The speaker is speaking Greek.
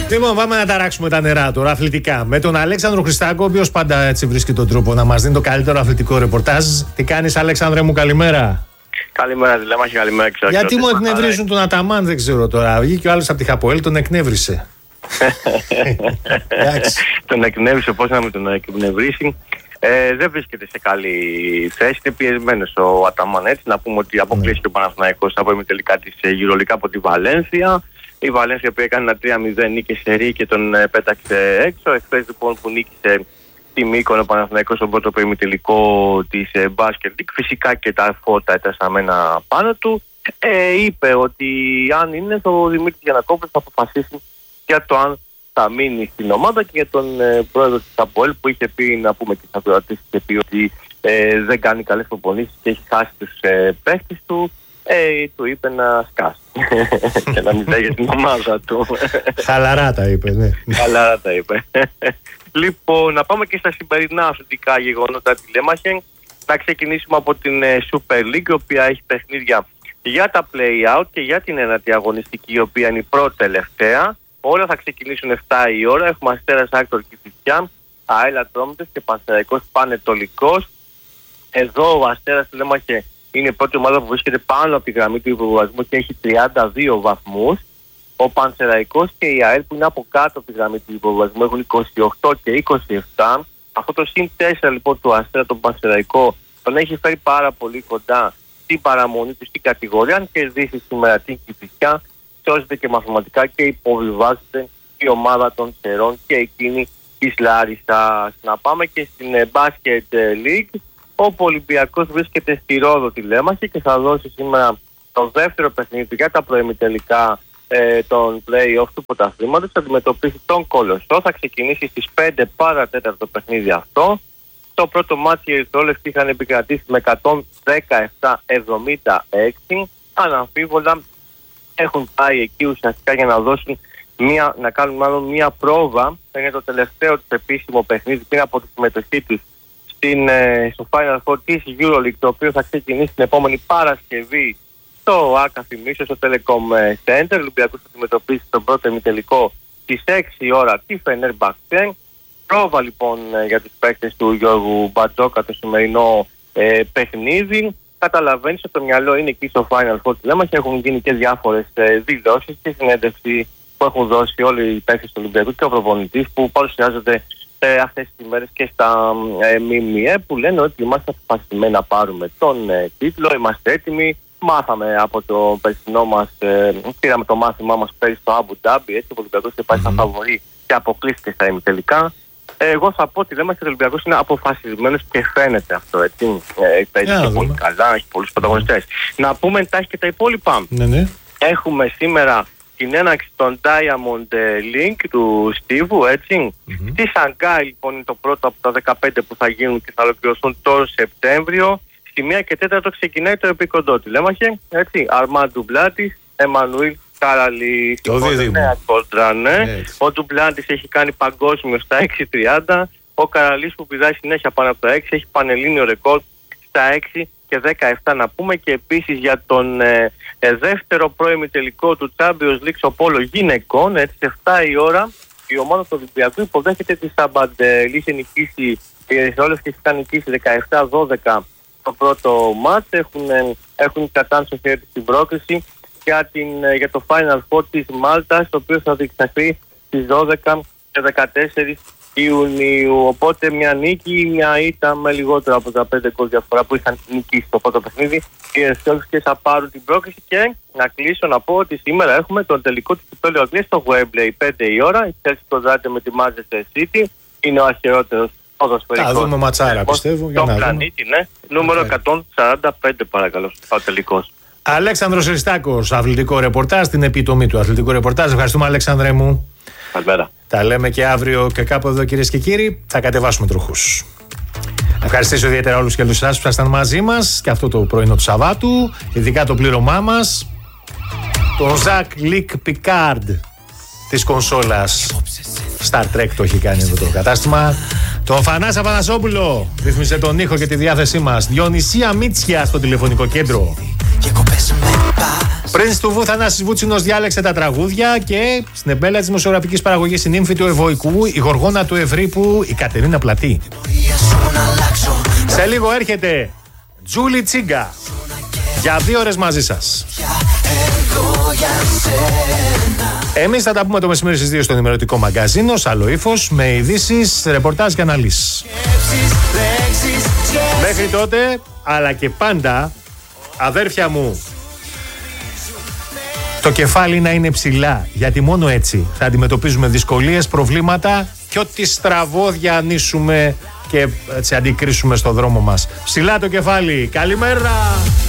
Λοιπόν, πάμε να ταράξουμε τα νερά τώρα αθλητικά. Με τον Αλέξανδρο Χριστάκο, ο οποίος πάντα έτσι βρίσκει τον τρόπο να μας δίνει το καλύτερο αθλητικό ρεπορτάζ. Τι κάνεις, Αλέξανδρε μου, καλημέρα. Καλημέρα, Τηλέμαχη, καλημέρα. Γιατί μου εκνευρίζουν τον Αταμάν, δεν ξέρω τώρα. Βγήκε ο άλλος από τη Χαποέλ, τον εκνεύρισε. Τον εκνεύρισε, πώς να μην τον εκνευρίσει. Δεν βρίσκεται σε καλή θέση, είναι πιεσμένος ο Αταμάν. Έτσι, να πούμε ότι αποκλείστηκε ο Παναθηναϊκός από ημιτελικά της EuroLeague από τη Βαλένθια. Η Βαλένθια που έκανε ένα 3-0 νίκησε σε Ρί και τον πέταξε έξω. Εχθές λοιπόν που νίκησε τη Μύκονο ο Παναθηναϊκός στον πρώτο ημιτελικό της Basket League, φυσικά και τα φώτα ετασαμένα πάνω του, είπε ότι αν είναι ο Δημήτρης Γιαννακόπουλος θα αποφασίσει για το αν θα μείνει στην ομάδα, και για τον πρόεδρο της ΑΠΟΕΛ που είχε πει, να πούμε και θα το είχε πει ότι δεν κάνει καλές προπονήσεις και έχει χάσει τους παίχτες του. Του είπε να σκάσει και να μην λέγεται την ομάδα του. Χαλαρά τα είπε, ναι. Χαλαρά τα είπε. Λοιπόν, να πάμε και στα σημερινά αθλητικά γεγονότα, Τηλέμαχε. Να ξεκινήσουμε από την Super League, η οποία έχει παιχνίδια για τα play-out και για την ένατη αγωνιστική, η οποία είναι η πρώτη τελευταία. Όλα θα ξεκινήσουν 7 η ώρα. Έχουμε Αστέρας Άκτορ Κηφισιά, ΑΕΛ Ατρόμητος και Πανσεραϊκός Πανετολικός. Εδώ ο Αστέρας, Τηλέμαχε, είναι η πρώτη ομάδα που βρίσκεται πάνω από τη γραμμή του υποβιβασμού και έχει 32 βαθμούς. Ο Πανσεραϊκός και η ΑΕΛ που είναι από κάτω από τη γραμμή του υποβιβασμού έχουν 28 και 27. Αυτό το συν 4 λοιπόν του Αστέρα, τον Πανσεραϊκό, τον έχει φέρει πάρα πολύ κοντά στην παραμονή του στην κατηγορία. Αν κερδίσει σήμερα την Κηφισιά, σώζεται και μαθηματικά και υποβιβάζεται η ομάδα των Σερών και εκείνη της Λάρισσας. Να πάμε και στην Basket League, όπου ο Ολυμπιακός βρίσκεται στη Ρόδο, Τηλέμαχη, και θα δώσει σήμερα το δεύτερο παιχνίδι για τα προημιτελικά των play-off του πρωταθλήματος. Θα αντιμετωπίσει τον Κολοσσό. Θα ξεκινήσει στις 5 παρατέταρτο το παιχνίδι αυτό. Το πρώτο μάτι οι ερυθρόλευκοι είχαν επικρατήσει με 117-76. Αναμφίβολα έχουν πάει εκεί ουσιαστικά για να δώσουν να κάνουν μάλλον μία πρόβα. Θα είναι το τελευταίο του επίσημο παιχνίδι πριν από τη συμμετοχή τους στο Final Four της EuroLeague, το οποίο θα ξεκινήσει την επόμενη Παρασκευή στο ΆΚΑ Θυμίσιο, στο Telecom Center. Ο Ολυμπιακός θα αντιμετωπίσει τον πρώτο ημιτελικό στις 6 η ώρα τη Φενέρμπαχτσε. Πρόβα λοιπόν για τους παίκτες του Γιώργου Μπατζόκα το σημερινό παιχνίδι. Καταλαβαίνεις ότι το μυαλό είναι εκεί στο Final Four, Τηλέμαχε. Έχουν γίνει και διάφορες δηλώσεις και συνέντευξη που έχουν δώσει όλοι οι παίκτες του Ολυμπιακού και ο προπονητής, που παρουσιάζονται αυτές τις ημέρες και στα ΜΜΕ, που λένε ότι είμαστε αποφασισμένοι να πάρουμε τον τίτλο, είμαστε έτοιμοι. Μάθαμε από το περσινό μας, πήραμε το μάθημά μας πέρυσι στο Αμπου Ντάμπι, έτσι, ο Ολυμπιακός και πάει σαν φαβορί και αποκλείστηκε στα ημιτελικά. Εγώ θα πω ότι λέμε ότι ο Ολυμπιακός είναι αποφασισμένος και φαίνεται αυτό, έτσι. Παίζει πολύ καλά, έχει πολλούς πρωταγωνιστές. Να πούμε εντάχει και τα υπόλοιπα. Ναι. Έχουμε σήμερα την έναρξη των Diamond Link του Στίβου, έτσι. Στη Σανγκάη λοιπόν είναι το πρώτο από τα 15 που θα γίνουν και θα ολοκληρωθούν το Σεπτέμβριο. Στη 1 και 4 ξεκινάει το επικοντό, Τηλέμαχε, έτσι. Αρμάν Ντουμπλάτης, Εμμανουήλ Καραλής. Το δίδυμο. Ναι. Ο Ντουμπλάτης έχει κάνει παγκόσμιο στα 6.30. Ο Καραλής που πηδάει συνέχεια πάνω από τα 6 έχει πανελλήνιο ρεκόρ στα 6 και 17 να πούμε. Και επίσης για τον δεύτερο προημιτελικό του Champions League στο πόλο γυναικών, έτσι, σε 7 η ώρα η ομάδα του Ολυμπιακού υποδέχεται τη Σαμπαντελή. Είχε νικήσει, οι ερυθρόλευκοι είχαν νικήσει 17-12 το πρώτο μάτς. Έχουν κατάνει στο χέρι την πρόκριση για το Final Four της Μάλτας, το οποίο θα διεξαχθεί στις 12 και 14 Ιουνίου. Οπότε μια νίκη, μια ήττα με λιγότερο από τα 5 γκολ διαφορά που είχαν νικήσει το πρώτο παιχνίδι. Οι ερυθρόλευκοι θα πάρουν την πρόκριση. Και να κλείσω να πω ότι σήμερα έχουμε τον τελικό του κυπέλλου Αγγλίας στο Wembley 5 η ώρα. Η Chelsea κοντράται με τη Manchester City. Είναι ο αρχαιότερος ποδοσφαιρικός. Θα δούμε ματσάρα, πιστεύω. Στον πλανήτη, ναι. Νούμερο 145 παρακαλώ. Ο τελικός. Αλέξανδρος Χριστάκος, αθλητικό ρεπορτάζ, την επιτομή του αθλητικού ρεπορτάζ. Ευχαριστούμε, Αλέξανδρε μου. Καλημέρα. Τα λέμε και αύριο και κάπου εδώ, κυρίες και κύριοι. Θα κατεβάσουμε τροχούς. Ευχαριστήσω ιδιαίτερα όλους και όλους εσάς που ήσασταν μαζί μας και αυτό το πρωινό του Σαββάτου. Ειδικά το πλήρωμά μας, τον Ζακ Λικ Πικάρντ της κονσόλας Star Trek, το έχει κάνει εδώ το κατάστημα. Τον Φανάση Αφανασόπουλο ρύθμισε τον ήχο και τη διάθεσή μας. Διονυσία Μίτσια στο τηλεφωνικό κέντρο. Πριν του Βου, Θανάσης Βούτσινος διάλεξε τα τραγούδια και στην εμπέλα της δημοσιογραφικής παραγωγής η νύμφη του Ευωικού, η Γοργόνα του Ευρύπου, η Κατερίνα Πλατή. Σε λίγο έρχεται Τζούλη Τσίγκα για 2 ώρες μαζί σας. Εμείς θα τα πούμε το μεσημέρι στις 2 στο ενημερωτικό μαγκαζίνο, σ' άλλο ύφος, με ειδήσεις, ρεπορτάζ και αναλύσεις. Μέχρι τότε, αλλά και πάντα, αδέρφια μου, το κεφάλι να είναι ψηλά, γιατί μόνο έτσι θα αντιμετωπίζουμε δυσκολίες, προβλήματα και ό,τι στραβό διανύσουμε και έτσι αντικρίσουμε στο δρόμο μας. Ψηλά το κεφάλι. Καλημέρα!